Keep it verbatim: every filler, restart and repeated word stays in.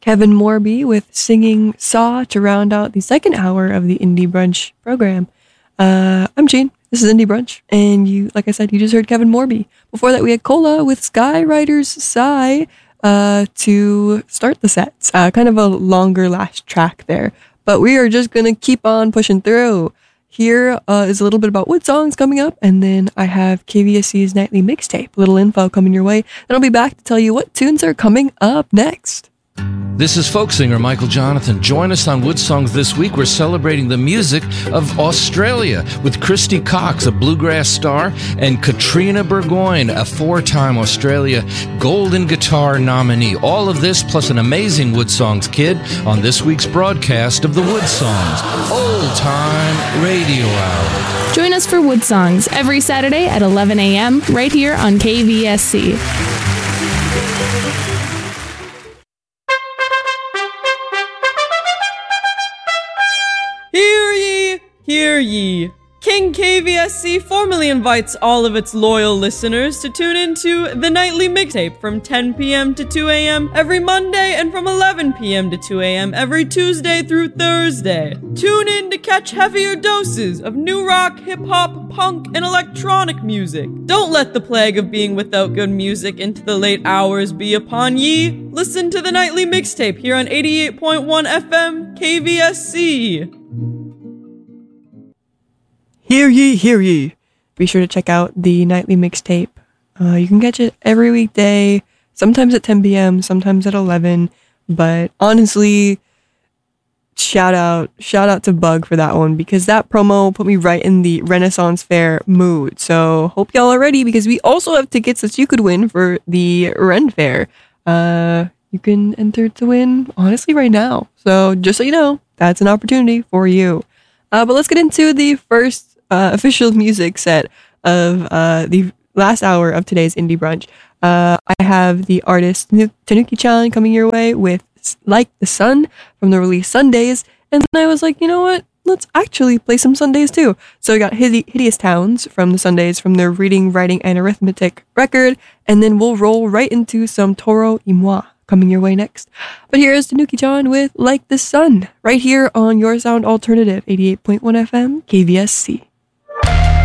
Kevin Morby with Singing Saw to round out the second hour of the Indie Brunch program. Uh, I'm Gene. This is Indie Brunch. And you, like I said, you just heard Kevin Morby. Before that, we had Cola with Skyrider's Sigh uh, to start the sets. Uh, kind of a longer last track there. But we are just going to keep on pushing through. Here uh, is a little bit about Wood Songs coming up, and then I have K V S C's nightly mixtape. Little info coming your way. Then I'll be back to tell you what tunes are coming up next. This is folk singer Michael Jonathan. Join us on Wood Songs this week. We're celebrating the music of Australia with Christy Cox, a bluegrass star, and Katrina Burgoyne, a four-time Australia Golden Guitar nominee. All of this plus an amazing Wood Songs kid on this week's broadcast of the Wood Songs Old Time Radio Hour. Join us for Wood Songs every Saturday at eleven a.m. right here on K V S C. Hear ye, hear ye. King K V S C formally invites all of its loyal listeners to tune into the nightly mixtape from ten p.m. to two a.m. every Monday and from eleven p.m. to two a.m. every Tuesday through Thursday. Tune in to catch heavier doses of new rock, hip-hop, punk, and electronic music. Don't let the plague of being without good music into the late hours be upon ye. Listen to the nightly mixtape here on eighty-eight point one F M K V S C. Hear ye, hear ye. Be sure to check out the nightly mixtape. Uh, you can catch it every weekday, sometimes at ten p.m., sometimes at eleven. But honestly, shout out, shout out to Bug for that one, because that promo put me right in the Renaissance Fair mood. So hope y'all are ready, because we also have tickets that you could win for the Ren Fair. Uh, you can enter to win, honestly, right now. So just so you know, that's an opportunity for you. Uh, but let's get into the first Uh, official music set of uh, the last hour of today's Indie Brunch. Uh, I have the artist Tanuki-chan coming your way with Like the Sun from the release Sundays. And then I was like, you know what? Let's actually play some Sundays too. So I got Hide- Hideous Towns from the Sundays from their Reading, Writing, and Arithmetic record. And then we'll roll right into some Toro y Moi coming your way next. But here's Tanuki-chan with Like the Sun right here on Your Sound Alternative, eighty-eight point one F M, K V S C.